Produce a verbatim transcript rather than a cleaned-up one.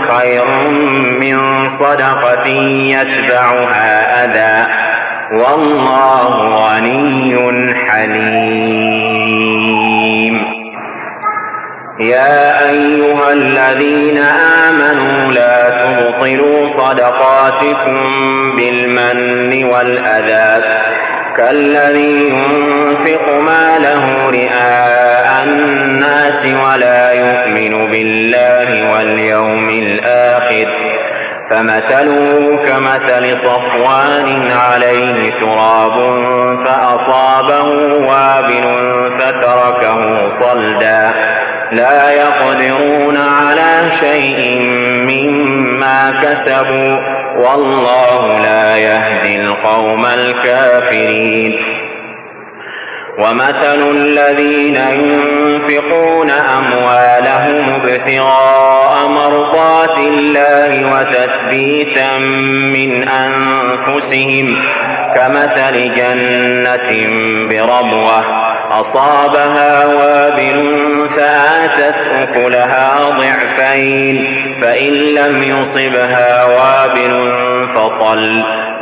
خير من صدقة يتبعها أذى والله غني حليم. يا أيها الذين آمنوا لا تبطلوا صدقاتكم بالمن والأذى كالذي ينفق ماله رئاء الناس ولا يؤمن بالله واليوم الآخر فمثله كمثل صفوان عليه تراب فأصابه وابل فتركه صلدا لا يقدرون على شيء مما كسبوا والله لا يهدي القوم الكافرين. ومثل الذين ينفقون أموالهم ابتغاء مرضات الله وتثبيتا من أنفسهم كمثل جنة بربوة أصابها وابل فآتت أكلها ضعفين فإن لم يصبها وابل فطل